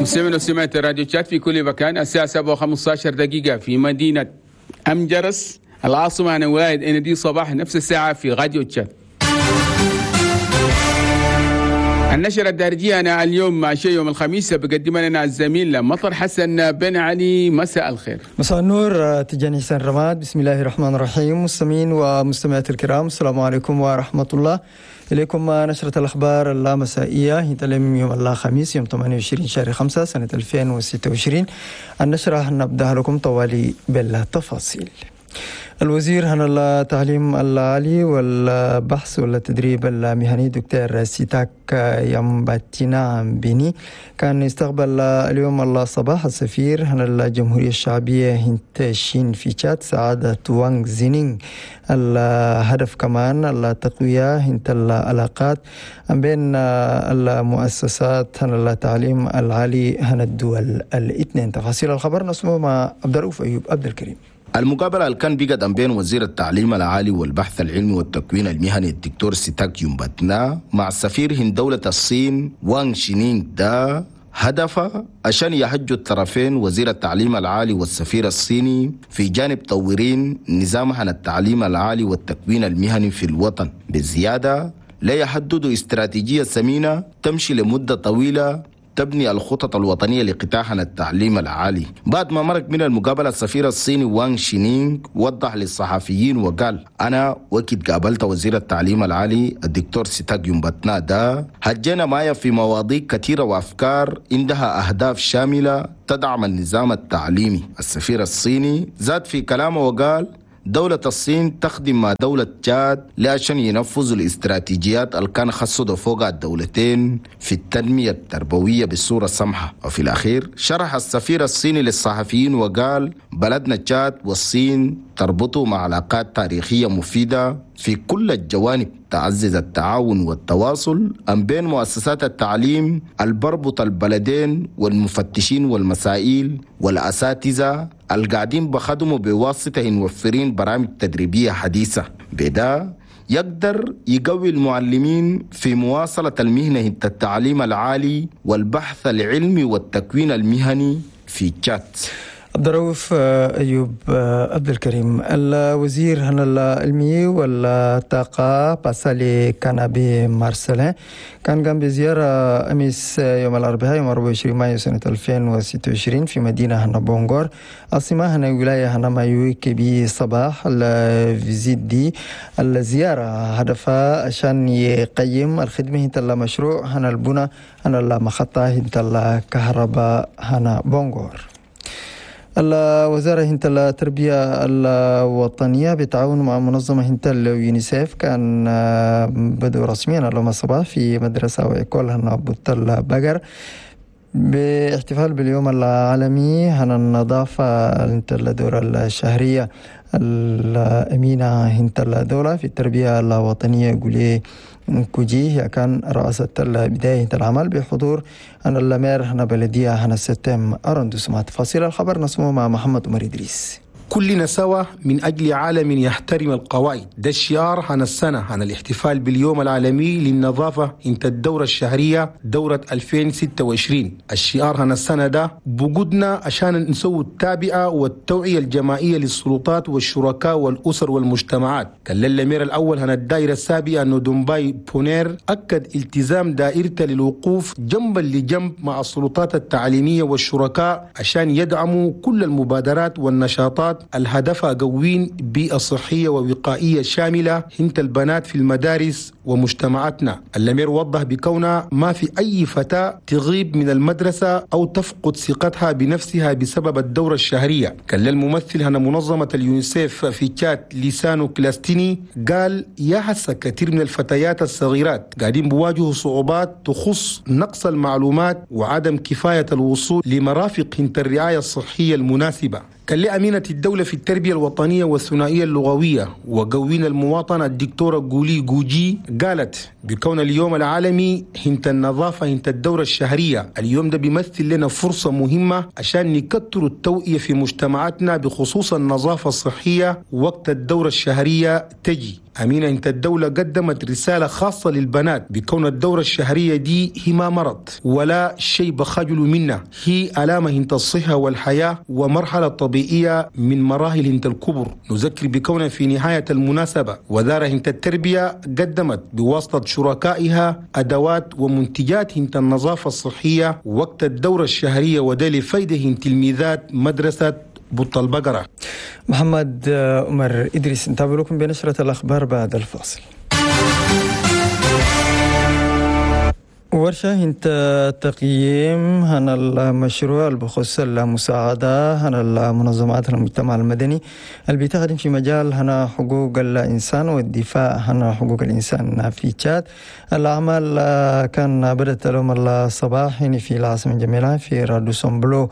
مستمعين وسمعت الراديو تشات في كل مكان. الساعة 7:15 دقيقة في مدينة أمجرس العاصمة عن ولاية إندي، صباح نفس الساعة في راديو تشات. النشرة الدارجية أنا اليوم مع شيء يوم الخميس بقدم لنا الزميل مطر حسن بن علي. مساء الخير. مساء النور تجاني حسين رماد. بسم الله الرحمن الرحيم. مستمعين ومستمعات الكرام، السلام عليكم ورحمة الله. إليكم نشرة الأخبار اللامسائية يتلم يوم الخميس يوم 28 شهر 5 سنة 2026. النشرة نبدأ لكم طوالي بالتفاصيل. الوزير هنا التعليم العالي والبحث والتدريب المهني دكتور سيتاك يمباتينا بيني كان يستقبل اليوم الصباح السفير هنا الجمهورية الشعبية هند شين في تشاد سعادة وانغ زينينغ. الهدف كمان التقوية هند العلاقات بين المؤسسات هنا التعليم العالي هنا الدول الاثنين. تفاصيل الخبر نسمع مع عبد الرؤوف أيوب عبد الكريم. المقابلة اللي كان بقت بين وزير التعليم العالي والبحث العلمي والتكوين المهني الدكتور سيتاك يمباتنا مع سفير هند دولة الصين وانغ شينينغ ده هدفه عشان يحجوا الطرفين وزير التعليم العالي والسفير الصيني في جانب تطويرين نظامها التعليم العالي والتكوين المهني في الوطن، بالزيادة لا يحددوا استراتيجية ثمينة تمشي لمدة طويلة تبني الخطط الوطنية لقطاعنا التعليم العالي. بعد ما مرق من المقابلة السفير الصيني وانغ شينينغ وضح للصحفيين وقال: أنا وقت قابلت وزير التعليم العالي الدكتور سيتاك يمباتنا ده هجينا معايا في مواضيع كثيرة وأفكار عندها أهداف شاملة تدعم النظام التعليمي. السفير الصيني زاد في كلامه وقال: دولة الصين تخدم مع دولة تشاد لعشان ينفذوا الاستراتيجيات اللي كان خصوا فوق الدولتين في التنمية التربوية بصورة سمحة. وفي الأخير شرح السفير الصيني للصحفيين وقال: بلدنا تشاد والصين تربطوا مع علاقات تاريخية مفيدة في كل الجوانب تعزز التعاون والتواصل بين مؤسسات التعليم البربط البلدين والمفتشين والمسائل والأساتذة القاعدين بخدموا بواسطة موفرين برامج تدريبية حديثة. بدا يقدر يقوي المعلمين في مواصلة المهنة التعليم العالي والبحث العلمي والتكوين المهني في تشاد. عبد الرؤوف أيوب عبد الكريم. الوزير هنا العلمي والطاقة باسالي كانابي مارسلين كان قام بزيارة أمس يوم الأربعاء يوم 24 مايو سنة 2026 في مدينة هنا بونغور عاصمة هنا ولاية هنا مايوي كبي صباح. الفيزيت دي الزيارة هدفها عشان يقيم الخدمة هنا المشروع هنا البنى هنا المخطة هنا الكهرباء هنا بونغور. الوزارة هنت التربية الوطنية بالتعاون مع منظمة هنت اليونيسيف كان بدأوا رسميا اليوم الصباح في مدرسة وإيكول هنا بوتل بقر باحتفال باليوم العالمي هنا النظافة هنت الدورة الشهرية الأمينة هنت الدولة في التربية الوطنية قولي كوجي. هي كان رئاسة بداية العمل بحضور أنا اللامير هنا بلدية هنا الستم أرندوسمات. تفاصيل الخبر نسمه مع محمد عمر إدريس. كلنا سوا من أجل عالم يحترم القواعد، ده الشعار عن السنة عن الاحتفال باليوم العالمي للنظافة انت الدورة الشهرية دورة 2026. الشعار عن السنة ده بوجودنا عشان نسوي التابعة والتوعية الجماعية للسلطات والشركاء والأسر والمجتمعات. كان للأمير الأول عن الدائرة السابقة أنه دومباي بونير أكد التزام دائرته للوقوف جنبا لجنب مع السلطات التعليمية والشركاء عشان يدعموا كل المبادرات والنشاطات الهدفها قوين بيئة صحية ووقائية شاملة هنت البنات في المدارس ومجتمعاتنا. الأمير وضح بكونها ما في أي فتاة تغيب من المدرسة أو تفقد ثقتها بنفسها بسبب الدورة الشهرية. كان للممثل هنا منظمة اليونيسيف في تشاد لسانو كلاستيني قال: يحس كثير من الفتيات الصغيرات قاعدين بواجهوا صعوبات تخص نقص المعلومات وعدم كفاية الوصول لمرافق هنت الرعاية الصحية المناسبة. كان لأمينة الدولة في التربية الوطنية والثنائية اللغوية وقوين المواطنة الدكتورة جولي جوجي قالت بكون اليوم العالمي هنت النظافة هنت الدورة الشهرية، اليوم ده بيمثل لنا فرصة مهمة عشان نكتر التوعية في مجتمعاتنا بخصوص النظافة الصحية وقت الدورة الشهرية تجي. أمينة أنت الدولة قدمت رسالة خاصة للبنات بكون الدورة الشهرية دي هي ما مرض ولا شيء بخجل منه، هي علامة انت الصحة والحياة ومرحلة طبيعية من مراحل انت الكبر. نذكر بكون في نهاية المناسبة وزارة انت التربية قدمت بواسطة شركائها أدوات ومنتجات انت النظافة الصحية وقت الدورة الشهرية، وده لفائدة تلميذات مدرسة بط البقرة. محمد عمر إدريس، نتابع لكم بنشرة الأخبار بعد الفاصل. ورشة انت تقييم هنا المشروع بخصوص المساعدة هنا المنظمات المجتمع المدني اللي بتخدم في مجال هنا حقوق الإنسان والدفاع هنا حقوق الإنسان في تشاد. العمل كان بدأت اليوم الصباح في العاصمة الجميلة في رادوسومبلو.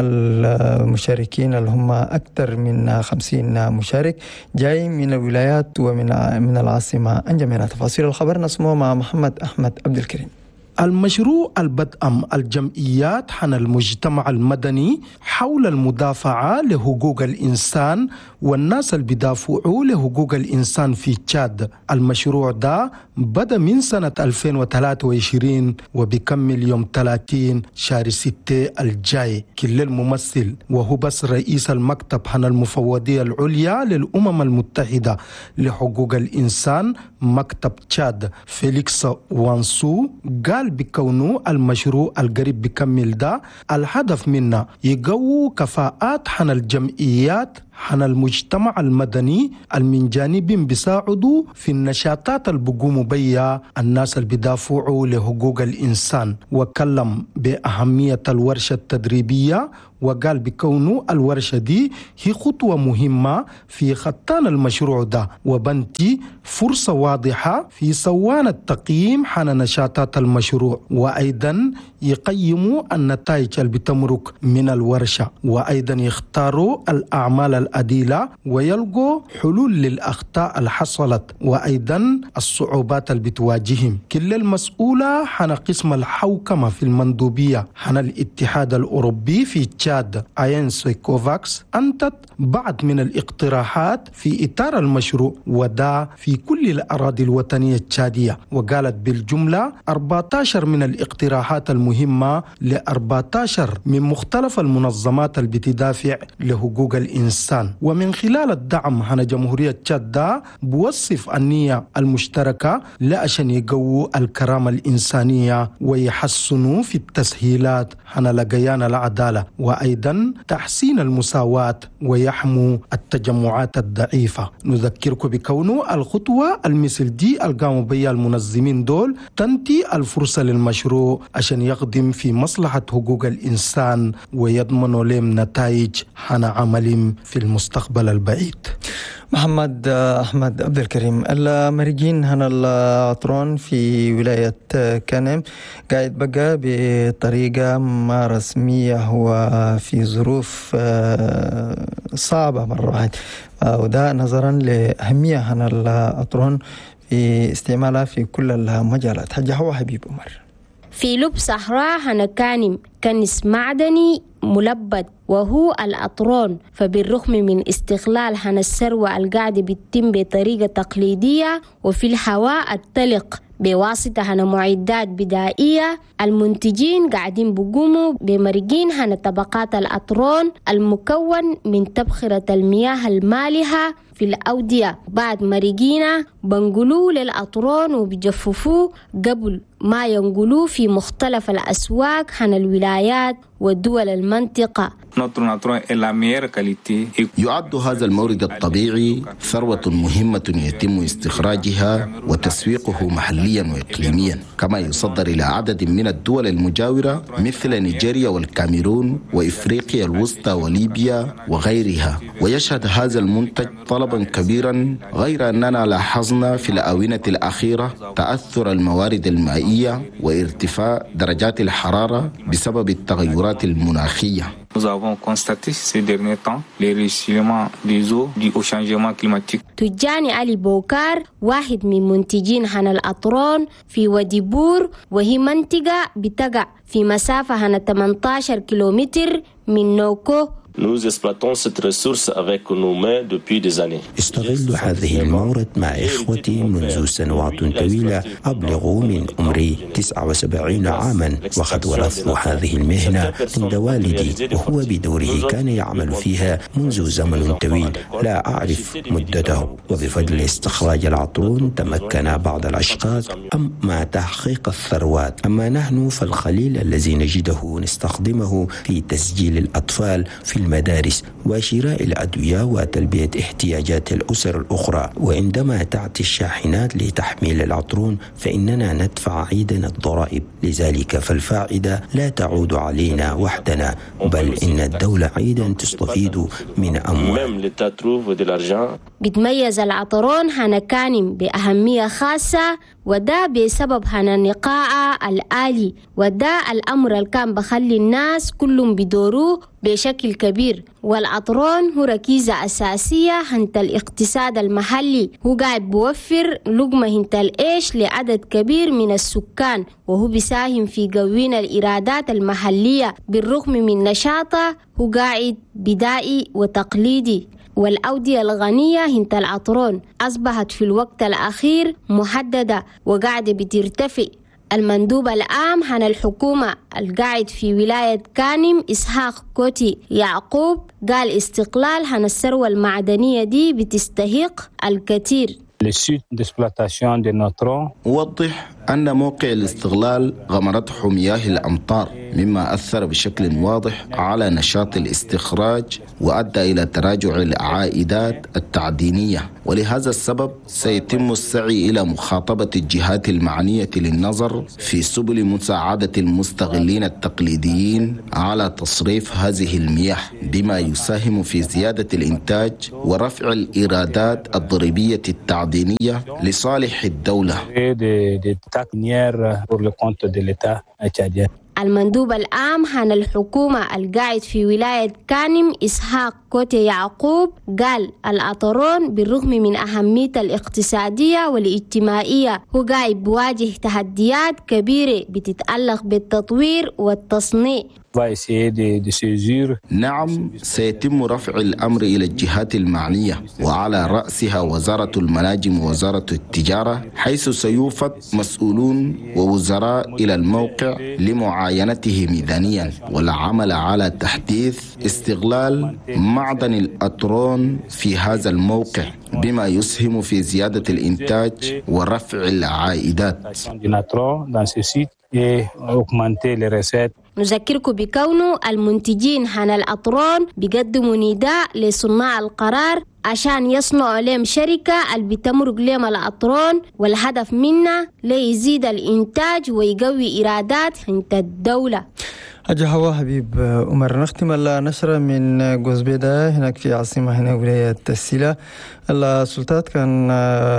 المشاركين اللي هم أكثر من 50 مشارك جاي من الولايات ومن العاصمة الجميلة. تفاصيل الخبر نسمعه مع محمد أحمد عبد الكريم. المشروع البدء الجمعيات حن المجتمع المدني حول المدافعة لحقوق الإنسان والناس اللي بيدافعوا لحقوق الإنسان في تشاد. المشروع ده بدأ من سنة 2023 وبيكمل يوم 30 شهر 6 الجاي. كل الممثل وهو بس رئيس المكتب حن المفوضية العليا للأمم المتحدة لحقوق الإنسان مكتب تشاد فيليكس وانسو قال بكونه المشروع القريب بكمل ده الهدف منه يقوي كفاءات حن الجمعيات حن المجتمع المدني من جانب بيساعدوا في النشاطات اللي بيقوموا بيها الناس اللي بيدافعوا لحقوق الإنسان. وكلم بأهمية الورشة التدريبية وقال بكونه الورشة دي هي خطوة مهمة في خطان المشروع ده وبنتي فرصة واضحة في سوان التقييم حن نشاطات المشروع، وأيضا يقيموا النتائج اللي بتمرق من الورشة، وأيضا يختاروا الأعمال الأديلة ويلقوا حلول للأخطاء اللي حصلت وأيضا الصعوبات اللي بتواجههم. كل المسؤولة حن قسم الحوكمة في المندوبية حن الاتحاد الأوروبي في تشاد آين سويكوفاكس أنتت بعض من الاقتراحات في إطار المشروع ودا في كل الأراضي الوطنية التشادية، وقالت بالجملة 14 من الاقتراحات المهمة ل14 من مختلف المنظمات اللي بتدافع لحقوق الإنسان. ومن خلال الدعم هنا جمهورية تشاد ده بوصف النية المشتركة لأشان يقووا الكرامة الإنسانية ويحسنوا في التسهيلات هنا لقيان العدالة وأيضا تحسين المساواة ويحموا التجمعات الضعيفة. نذكركم بكونه الخطوة المثل دي القاموا بها المنظمين دول تنتي الفرصة للمشروع عشان يخدم في مصلحة حقوق الإنسان ويضمنوا لهم نتائج حنا عملهم في المستقبل البعيد. محمد أحمد عبد الكريم. المريجين هنا العطرون في ولاية كانم قاعد بقى بطريقة ما رسمية وفي ظروف صعبة مرة واحد، وده نظرا لأهمية هنا العطرون في استعمالها في كل المجالات. حاجة هو حبيب عمر. في لب صحراء هنا كنس معدني ملبد وهو الأطرون، فبالرغم من استغلال هنا الثروة القاعدة بتتم بطريقة تقليدية وفي الهواء الطلق بواسطة هنا معدات بدائية، المنتجين قاعدين بقوموا بمرقين هنا طبقات الأطرون المكون من تبخرة المياه المالحة في الأودية. بعد مرقينا بنقلوه للأطرون وبيجففوه قبل ما ينقلوه في مختلف الأسواق هنا الولايات ودول المنطقة. يعد هذا المورد الطبيعي ثروة مهمة يتم استخراجها وتسويقه محليا وإقليميا، كما يصدر إلى عدد من الدول المجاورة مثل نيجيريا والكاميرون وإفريقيا الوسطى وليبيا وغيرها. ويشهد هذا المنتج طلبا كبيرا، غير أننا لاحظنا في الآونة الأخيرة تأثر الموارد المائية وارتفاع درجات الحرارة بسبب التغيرات المناخية. Nous avons constaté ces derniers temps les réchauffements des eaux dû au changement climatique. تجاني علي بوكار واحد من منتجين هنا الأطرون في وادي بور، وهي منطقة بتقع في مسافة هنا 18 كيلومتر من نوكو استغل هذه المورد مع إخوتي منذ سنوات طويلة. أبلغ من عمري 79 عاما، وقد ورثت هذه المهنة عند والدي، وهو بدوره كان يعمل فيها منذ زمن طويل لا أعرف مدته. وبفضل استخراج العطرون تمكن بعض الأشخاص مع تحقيق الثروات. أما نحن فالقليل الذي نجده نستخدمه في تسجيل الأطفال في المدارس وشراء الأدوية وتلبية احتياجات الأسر الأخرى. وعندما تأتي الشاحنات لتحميل العطرون فإننا ندفع أيضا الضرائب، لذلك فالفائدة لا تعود علينا وحدنا، بل إن الدولة أيضا تستفيد من أموال. بتميز العطرون هنكانم بأهمية خاصة، وده بسبب النقاء الآلي، وده الأمر اللي كان بخلي الناس كلهم بدوروه بشكل كبير. والعطرون هو ركيزة أساسية هنت الاقتصاد المحلي، هو قاعد بوفر لقمة هنت الإيش لعدد كبير من السكان، وهو بيساهم في قوين الإيرادات المحلية بالرغم من نشاطه هو قاعد بدائي وتقليدي. والأودية الغنية هنت العطرون أصبحت في الوقت الأخير محددة وقاعدة بترتفع. المندوب العام عن الحكومة القاعد في ولاية كانم إسحاق كوتي يعقوب قال استقلال عن الثروة المعدنية دي بتستحق الكثير. وضح أن موقع الاستغلال غمرته مياه الأمطار، مما أثر بشكل واضح على نشاط الاستخراج وأدى إلى تراجع العائدات التعدينية. ولهذا السبب سيتم السعي إلى مخاطبة الجهات المعنية للنظر في سبل مساعدة المستغلين التقليديين على تصريف هذه المياه، بما يساهم في زيادة الإنتاج ورفع الإيرادات الضريبية التعدينية لصالح الدولة. المندوب العام عن الحكومة القاعد في ولاية كانم إسحاق كوتي يعقوب قال العطرون بالرغم من أهمية الاقتصادية والاجتماعية هو قاعد بواجه تحديات كبيرة بتتعلق بالتطوير والتصنيع. نعم، سيتم رفع الأمر إلى الجهات المعنية، وعلى رأسها وزارة المناجم ووزارة التجارة، حيث سيوفد مسؤولون ووزراء إلى الموقع لمعاينته ميدانيا والعمل على تحديث استغلال معدن الأطرون في هذا الموقع، بما يسهم في زيادة الإنتاج ورفع العائدات. نذكركم بكونه المنتجين عن الأطرون بيقدموا نداء لصناع القرار عشان يصنعوا لهم شركة اللي بتمرق لهم الأطرون، والهدف منها ليزيد الإنتاج ويقوي إيرادات عند الدولة. أجهوا حبيب عمر. نختم النشرة من قوزبيدة هناك في عاصمة هنا ولاية السيلة. السلطات كان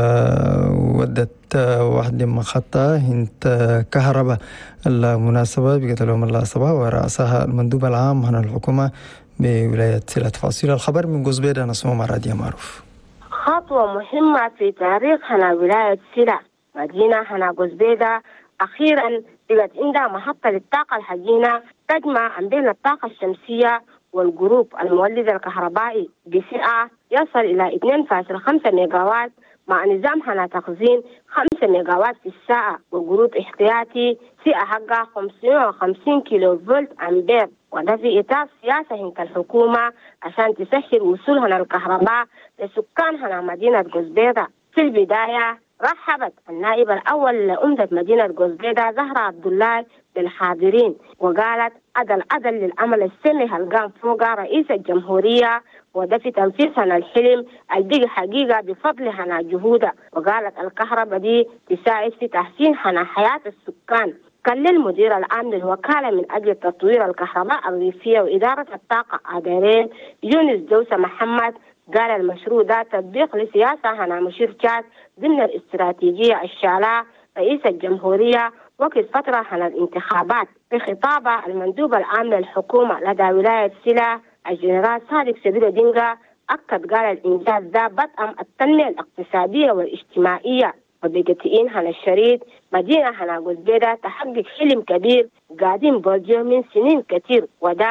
ودت واحد مخطة هنت كهرباء المناسبة بقتلهم الله صباح، ورأسها المندوب العام عن الحكومة بولاية سيلة. تفاصيل الخبر من قوزبيدة نسمع مع راديو معروف. خطوة مهمة في تاريخ هنا ولاية سيلة مدينة هنا قوزبيدة أخيرا بقت عندها محطة للطاقة الحجينة تجمع بين الطاقة الشمسية والجروب المولد الكهربائي بسعة يصل إلى 2.5 ميجاوات، مع نظام هنا تخزين 5 ميجاوات في الساعة، وجروب احتياطي سعة حقها 550 كيلو فولت أمبير. وده في إطار سياسة هناك الحكومة عشان تسهل وصول هنا الكهرباء لسكان هنا مدينة قوزبيدة. في البداية رحبت النائب الأول لأمة مدينة قوزبيدة زهرة عبد الله بالحاضرين، وقالت عدل للعمل السمح القام فوق رئيس الجمهورية، وده في تنفيذ هنا الحلم البيج حقيقة بفضل هنا جهودها. وقالت الكهرباء دي تساعد في تحسين هنا حياة السكان. كان المدير العام للوكالة من أجل تطوير الكهرباء الريفية وإدارة الطاقة عدارين يونس جوسة محمد قال المشروع ده تطبيق لسياسة هنا مشير جاد ضمن الاستراتيجية الشعلاء رئيس الجمهورية وقت فترة هنا الانتخابات. في خطابه المندوب العام للحكومة لدى ولاية سيلة الجنرال صادق سبيل دينغا أكد قال الإنجاز ده بدء التنمية الاقتصادية والاجتماعية، وبقتئين هنا الشريط مدينة هنا قوزبيدة تحقق حلم كبير قاعدين بوجه من سنين كتير، وده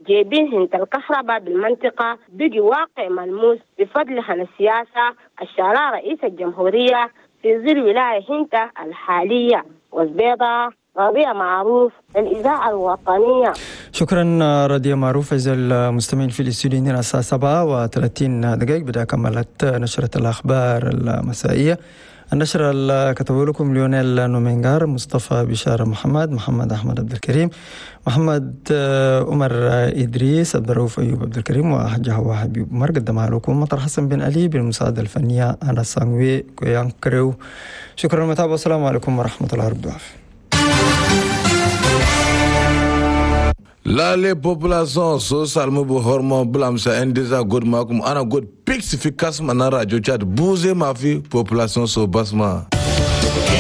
جايبين هنت الكهرباء بالمنطقة بقي واقع ملموس بفضل هنا السياسة الشارع رئيس الجمهورية في ظل ولاية هنت الحالية. وزبيضة ربيع معروف الإذاعة الوطنية. شكرا رضية معروف. أعزائي المستمعين في الاستوديو عندنا الساعة 7:30 بدأ كملت نشرة الأخبار المسائية. النشرة اللي كتبوا لكم ليونيل نومينغار، مصطفى بشار محمد أحمد عبد الكريم، محمد عمر إدريس، عبد الرؤوف أيوب عبد الكريم، وحاجة هوا حبيب عمر. قدمها لكم مطر حسن بن علي بالمساعدة الفنية أنا سانوي كويان كريو. شكرا للمتابعة والسلام عليكم ورحمة الله وبركاته. La les populations sociales me hormon blam sa endeza god makum ana god pix efficace manara radio chat bouger ma vie population so basma.